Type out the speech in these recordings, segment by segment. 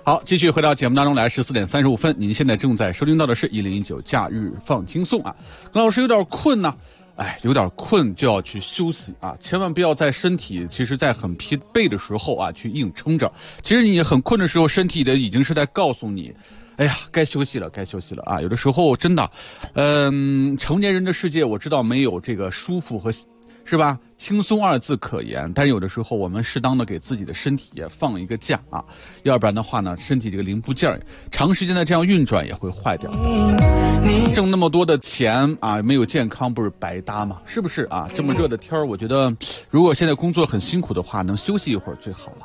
好，继续回到节目当中来，14点35分，您现在正在收听到的是1019假日放轻松啊。耿老师有点困呢，有点困就要去休息啊，千万不要在身体其实在很疲惫的时候啊去硬撑着。其实你很困的时候，身体的已经是在告诉你，哎呀，该休息了，该休息了啊。有的时候真的，成年人的世界我知道没有这个舒服和是吧轻松二字可言，但是有的时候我们适当的给自己的身体也放一个假啊，要不然的话呢，身体这个零部件长时间的这样运转也会坏掉。挣那么多的钱啊，没有健康不是白搭吗？是不是啊？这么热的天儿，我觉得如果现在工作很辛苦的话，能休息一会儿最好了。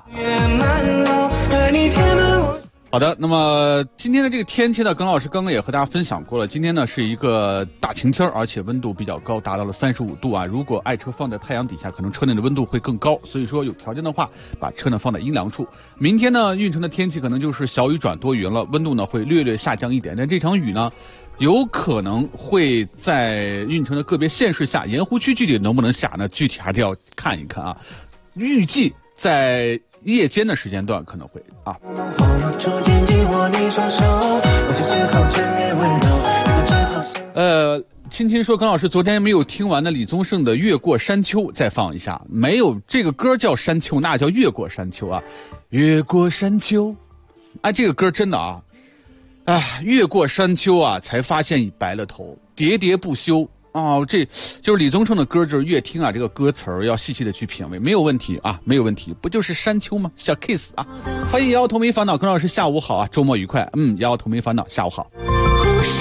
好的，那么今天的这个天气呢，耿老师刚刚也和大家分享过了。今天呢是一个大晴天，而且温度比较高，达到了35度啊。如果爱车放在太阳底下，可能车内的温度会更高，所以说有条件的话，把车呢放在阴凉处。明天呢，运城的天气可能就是小雨转多云了，温度呢会略略下降一点，但这场雨呢，有可能会在运城的个别县市下，盐湖区具体能不能下呢？具体还是要看一看啊。预计在夜间的时间段可能会啊。青青说，耿老师昨天没有听完的李宗盛的《越过山丘》再放一下。没有，这个歌叫山丘，那叫越过山丘啊。越过山丘，这个歌真的啊，越过山丘啊，才发现已白了头，喋喋不休。这就是李宗盛的歌，就是越听啊，这个歌词要细细的去品味，没有问题啊，没有问题，不就是山丘吗？小 kiss 啊！欢迎摇摇头没烦恼，耿老师下午好啊，周末愉快。摇摇头没烦恼，下午好。